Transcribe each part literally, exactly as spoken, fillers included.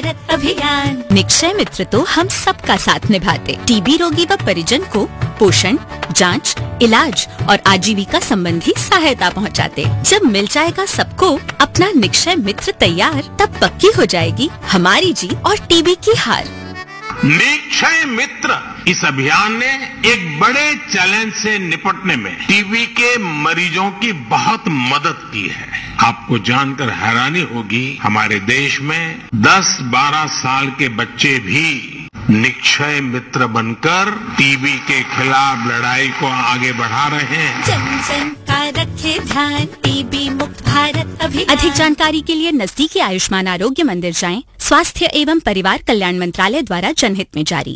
भारत अभियान। निक्षय मित्र तो हम सबका साथ निभाते, टीबी रोगी व परिजन को पोषण, जांच, इलाज और आजीविका संबंधी सहायता पहुंचाते। जब मिल जाएगा सबको अपना निक्षय मित्र तैयार, तब पक्की हो जाएगी हमारी जीत और टीबी की हार। निक्षय मित्र इस अभियान ने एक बड़े चैलेंज से निपटने में टीबी के मरीजों की बहुत मदद की है। आपको जानकर हैरानी होगी, हमारे देश में दस बारह साल के बच्चे भी निक्षय मित्र बनकर टीबी के खिलाफ लड़ाई को आगे बढ़ा रहे हैं। जन जन का रखे ध्यान, टीबी मुक्त भारत अभियान। अधिक जानकारी के लिए नजदीकी आयुष्मान आरोग्य मंदिर जाएं। स्वास्थ्य एवं परिवार कल्याण मंत्रालय द्वारा जनहित में जारी।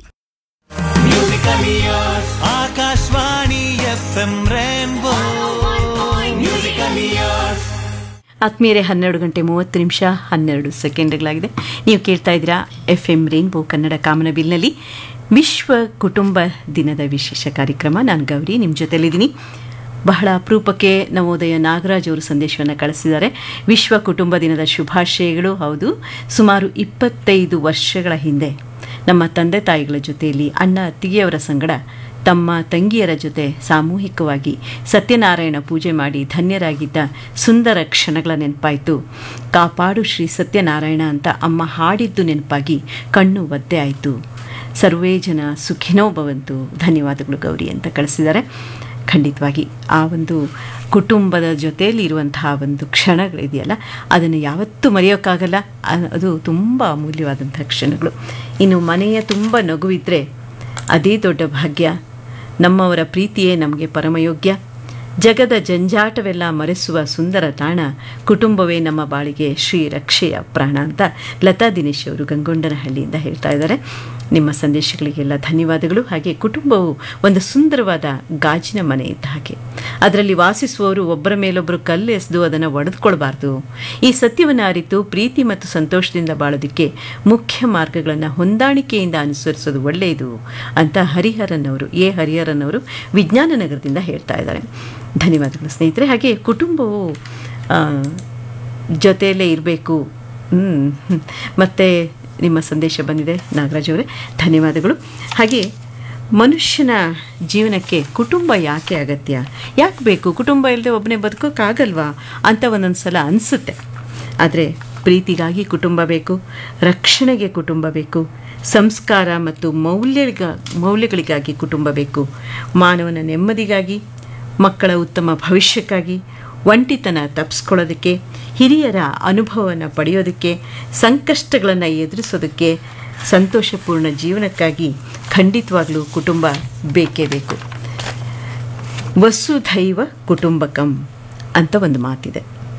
Akashvani F M rainbow musical years. ಆತ್ಮೀಯರೇ, ಹನ್ನೆರಡು ಗಂಟೆ ಮೂವತ್ತು ನಿಮಿಷ ಹನ್ನೆರಡು ಸೆಕೆಂಡ್ಗಳಾಗಿದೆ. ನೀವು ಕೇಳ್ತಾ ಇದ್ದೀರಾ ಎಫ್ ಎಂ ರೇನ್ಬೋ ಕನ್ನಡ ಕಾಮನಬಿಲ್ನಲ್ಲಿ ವಿಶ್ವ ಕುಟುಂಬ ದಿನದ ವಿಶೇಷ ಕಾರ್ಯಕ್ರಮ. ನಾನು ಗೌರಿ ನಿಮ್ಮ ಜೊತೆಲಿದ್ದೀನಿ. ಬಹಳ ಅಪರೂಪಕ್ಕೆ ನವೋದಯ ನಾಗರಾಜ್ ಅವರು ಸಂದೇಶವನ್ನು ಕಳಿಸಿದ್ದಾರೆ. ವಿಶ್ವ ಕುಟುಂಬ ದಿನದ ಶುಭಾಶಯಗಳು. ಹೌದು, ಸುಮಾರು ಇಪ್ಪತ್ತೈದು ವರ್ಷಗಳ ಹಿಂದೆ ನಮ್ಮ ತಂದೆ ತಾಯಿಗಳ ಜೊತೆಯಲ್ಲಿ ಅಣ್ಣ ಅತ್ತಿಗೆಯವರ ಸಂಗಡ ತಮ್ಮ ತಂಗಿಯರ ಜೊತೆ ಸಾಮೂಹಿಕವಾಗಿ ಸತ್ಯನಾರಾಯಣ ಪೂಜೆ ಮಾಡಿ ಧನ್ಯರಾಗಿದ್ದ ಸುಂದರ ಕ್ಷಣಗಳ ನೆನಪಾಯಿತು. ಕಾಪಾಡು ಶ್ರೀ ಸತ್ಯನಾರಾಯಣ ಅಂತ ಅಮ್ಮ ಹಾಡಿದ್ದು ನೆನಪಾಗಿ ಕಣ್ಣು ಒದ್ದೆ ಆಯಿತು. ಸರ್ವೇ ಜನ ಸುಖಿನೋ ಭವಂತು. ಧನ್ಯವಾದಗಳು ಗೌರಿ ಅಂತ ಕಳಿಸಿದ್ದಾರೆ. ಖಂಡಿತವಾಗಿ ಆ ಒಂದು ಕುಟುಂಬದ ಜೊತೆಯಲ್ಲಿ ಇರುವಂತಹ ಒಂದು ಕ್ಷಣಗಳಿದೆಯಲ್ಲ, ಅದನ್ನು ಯಾವತ್ತೂ ಮರೆಯೋಕ್ಕಾಗಲ್ಲ. ಅದು ತುಂಬ ಅಮೂಲ್ಯವಾದಂಥ ಕ್ಷಣಗಳು. ಇನ್ನು ಮನೆಯ ತುಂಬ ನಗುವಿದ್ರೆ ಅದೇ ದೊಡ್ಡ ಭಾಗ್ಯ. ನಮ್ಮವರ ಪ್ರೀತಿಯೇ ನಮಗೆ ಪರಮಯೋಗ್ಯ. ಜಗದ ಜಂಜಾಟವೆಲ್ಲ ಮರೆಸುವ ಸುಂದರ ತಾಣ ಕುಟುಂಬವೇ ನಮ್ಮ ಬಾಳಿಗೆ ಶ್ರೀ ರಕ್ಷೆಯ ಪ್ರಾಣ ಅಂತ ಲತಾ ದಿನೇಶ್ ಅವರು ಗಂಗೊಂಡನಹಳ್ಳಿಯಿಂದ ಹೇಳ್ತಾ ಇದ್ದಾರೆ. ನಿಮ್ಮ ಸಂದೇಶಗಳಿಗೆಲ್ಲ ಧನ್ಯವಾದಗಳು. ಹಾಗೆ ಕುಟುಂಬವು ಒಂದು ಸುಂದರವಾದ ಗಾಜಿನ ಮನೆ ಇದ್ದ ಹಾಗೆ. ಅದರಲ್ಲಿ ವಾಸಿಸುವವರು ಒಬ್ಬರ ಮೇಲೊಬ್ಬರು ಕಲ್ಲು ಎಸೆದು ಅದನ್ನು ಒಡೆದುಕೊಳ್ಬಾರ್ದು. ಈ ಸತ್ಯವನ್ನು ಅರಿತು ಪ್ರೀತಿ ಮತ್ತು ಸಂತೋಷದಿಂದ ಬಾಳೋದಕ್ಕೆ ಮುಖ್ಯ ಮಾರ್ಗಗಳನ್ನು ಹೊಂದಾಣಿಕೆಯಿಂದ ಅನುಸರಿಸೋದು ಒಳ್ಳೆಯದು ಅಂತ ಹರಿಹರನ್ ಅವರು ಎ ಹರಿಹರನ್ ಅವರು ವಿಜ್ಞಾನ ನಗರದಿಂದ ಹೇಳ್ತಾ ಇದ್ದಾರೆ. ಧನ್ಯವಾದಗಳು ಸ್ನೇಹಿತರೆ. ಹಾಗೆ ಕುಟುಂಬವು ಜೊತೆಯಲ್ಲೇ ಇರಬೇಕು. ಮತ್ತು ನಿಮ್ಮ ಸಂದೇಶ ಬಂದಿದೆ ನಾಗರಾಜ್ ಅವರೇ, ಧನ್ಯವಾದಗಳು. ಹಾಗೆ ಮನುಷ್ಯನ ಜೀವನಕ್ಕೆ ಕುಟುಂಬ ಯಾಕೆ ಅಗತ್ಯ, ಯಾಕೆ ಬೇಕು, ಕುಟುಂಬ ಇಲ್ಲದೆ ಒಬ್ಬನೇ ಬದುಕೋಕ್ಕಾಗಲ್ವಾ ಅಂತ ಒಂದೊಂದು ಸಲ ಅನಿಸುತ್ತೆ. ಆದರೆ ಪ್ರೀತಿಗಾಗಿ ಕುಟುಂಬ ಬೇಕು, ರಕ್ಷಣೆಗೆ ಕುಟುಂಬ ಬೇಕು, ಸಂಸ್ಕಾರ ಮತ್ತು ಮೌಲ್ಯಗ ಮೌಲ್ಯಗಳಿಗಾಗಿ ಕುಟುಂಬ ಬೇಕು, ಮಾನವನ ನೆಮ್ಮದಿಗಾಗಿ, ಮಕ್ಕಳ ಉತ್ತಮ ಭವಿಷ್ಯಕ್ಕಾಗಿ, ಒಂಟಿತನ ತಪ್ಪಿಸ್ಕೊಳ್ಳೋದಕ್ಕೆ, ಹಿರಿಯರ ಅನುಭವವನ್ನು ಪಡೆಯೋದಕ್ಕೆ, ಸಂಕಷ್ಟಗಳನ್ನು ಎದುರಿಸೋದಕ್ಕೆ, ಸಂತೋಷಪೂರ್ಣ ಜೀವನಕ್ಕಾಗಿ ಖಂಡಿತವಾಗ್ಲೂ ಕುಟುಂಬ ಬೇಕೇ ಬೇಕು. ವಸುಧೈವ ಕುಟುಂಬಕಂ ಅಂತ ಒಂದು ಮಾತಿದೆ.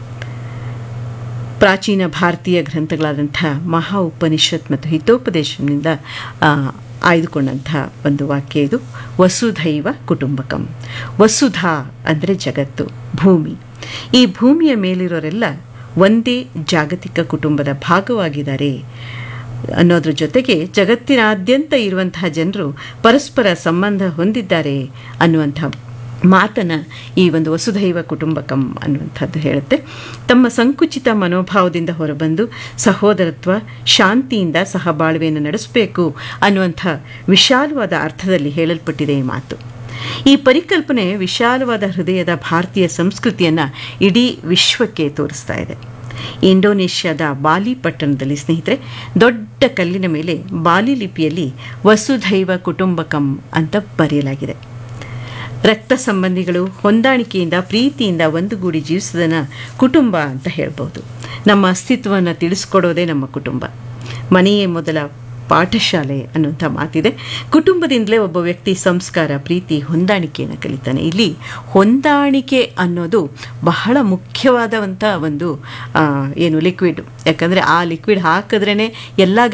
ಪ್ರಾಚೀನ ಭಾರತೀಯ ಗ್ರಂಥಗಳಾದಂಥ ಮಹಾ ಉಪನಿಷತ್ ಮತ್ತು ಹಿತೋಪದೇಶದಿಂದ ಆಯ್ದುಕೊಂಡಂಥ ಒಂದು ವಾಕ್ಯ ಇದು. ವಸುಧೈವ ಕುಟುಂಬಕಂ. ವಸುಧಾ ಅಂದರೆ ಜಗತ್ತು, ಭೂಮಿ. ಈ ಭೂಮಿಯ ಮೇಲಿರೋರೆಲ್ಲ ಒಂದೇ ಜಾಗತಿಕ ಕುಟುಂಬದ ಭಾಗವಾಗಿದ್ದಾರೆ ಅನ್ನೋದ್ರ ಜೊತೆಗೆ ಜಗತ್ತಿನಾದ್ಯಂತ ಇರುವಂತಹ ಜನರು ಪರಸ್ಪರ ಸಂಬಂಧ ಹೊಂದಿದ್ದಾರೆ ಅನ್ನುವಂಥ ಮಾತನ್ನು ಈ ಒಂದು ವಸುಧೈವ ಕುಟುಂಬಕಂ ಅನ್ನುವಂಥದ್ದು ಹೇಳುತ್ತೆ. ತಮ್ಮ ಸಂಕುಚಿತ ಮನೋಭಾವದಿಂದ ಹೊರಬಂದು ಸಹೋದರತ್ವ, ಶಾಂತಿಯಿಂದ ಸಹಬಾಳ್ವೆಯನ್ನು ನಡೆಸಬೇಕು ಅನ್ನುವಂಥ ವಿಶಾಲವಾದ ಅರ್ಥದಲ್ಲಿ ಹೇಳಲ್ಪಟ್ಟಿದೆ ಈ ಮಾತು. ಈ ಪರಿಕಲ್ಪನೆ ವಿಶಾಲವಾದ ಹೃದಯದ ಭಾರತೀಯ ಸಂಸ್ಕೃತಿಯನ್ನು ಇಡೀ ವಿಶ್ವಕ್ಕೆ ತೋರಿಸ್ತಾ ಇದೆ. ಇಂಡೋನೇಷ್ಯಾದ ಬಾಲಿ ಪಟ್ಟಣದಲ್ಲಿ ಸ್ನೇಹಿತರೆ, ದೊಡ್ಡ ಕಲ್ಲಿನ ಮೇಲೆ ಬಾಲಿ ಲಿಪಿಯಲ್ಲಿ ವಸುಧೈವ ಕುಟುಂಬಕಂ ಅಂತ ಬರೆಯಲಾಗಿದೆ. ರಕ್ತ ಸಂಬಂಧಿಗಳು ಹೊಂದಾಣಿಕೆಯಿಂದ ಪ್ರೀತಿಯಿಂದ ಒಂದುಗೂಡಿ ಜೀವಿಸೋದನ್ನು ಕುಟುಂಬ ಅಂತ ಹೇಳ್ಬೋದು. ನಮ್ಮ ಅಸ್ತಿತ್ವವನ್ನು ತಿಳಿಸ್ಕೊಡೋದೇ ನಮ್ಮ ಕುಟುಂಬ. ಮನೆಯೇ ಮೊದಲ ಪಾಠಶಾಲೆ ಅನ್ನುವಂಥ ಮಾತಿದೆ. ಕುಟುಂಬದಿಂದಲೇ ಒಬ್ಬ ವ್ಯಕ್ತಿ ಸಂಸ್ಕಾರ, ಪ್ರೀತಿ, ಹೊಂದಾಣಿಕೆಯನ್ನು ಕಲಿತಾನೆ. ಇಲ್ಲಿ ಹೊಂದಾಣಿಕೆ ಅನ್ನೋದು ಬಹಳ ಮುಖ್ಯವಾದಂಥ ಒಂದು ಏನು ಲಿಕ್ವಿಡ್. ಯಾಕಂದರೆ ಆ ಲಿಕ್ವಿಡ್ ಹಾಕಿದ್ರೇ ಎಲ್ಲ